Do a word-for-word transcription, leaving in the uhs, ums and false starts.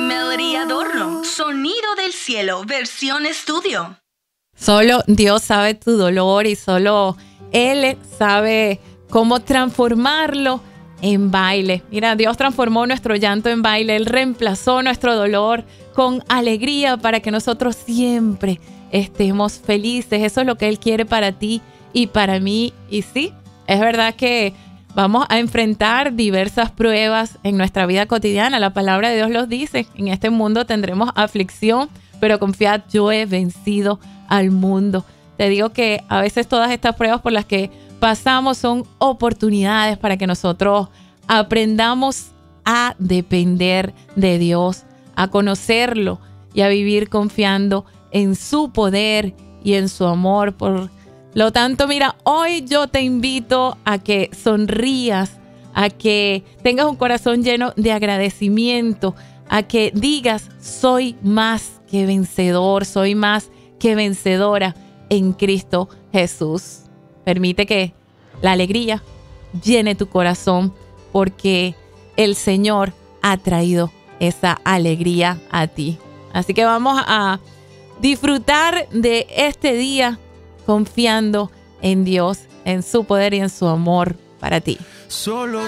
Melody Adorno, Sonido del Cielo, versión estudio. Solo Dios sabe tu dolor y solo Él sabe cómo transformarlo en baile. Mira, Dios transformó nuestro llanto en baile. Él reemplazó nuestro dolor con alegría para que nosotros siempre estemos felices. Eso es lo que Él quiere para ti y para mí. Y sí, es verdad que vamos a enfrentar diversas pruebas en nuestra vida cotidiana. La palabra de Dios los dice. En este mundo tendremos aflicción, pero confiad, yo he vencido al mundo. Te digo que a veces todas estas pruebas por las que pasamos son oportunidades para que nosotros aprendamos a depender de Dios, a conocerlo y a vivir confiando en su poder y en su amor. Por lo tanto, mira, hoy yo te invito a que sonrías, a que tengas un corazón lleno de agradecimiento, a que digas, soy más que vencedor, soy más que vencedora en Cristo Jesús. Permite que la alegría llene tu corazón porque el Señor ha traído esa alegría a ti. Así que vamos a disfrutar de este día confiando en Dios, en su poder y en su amor para ti. Solo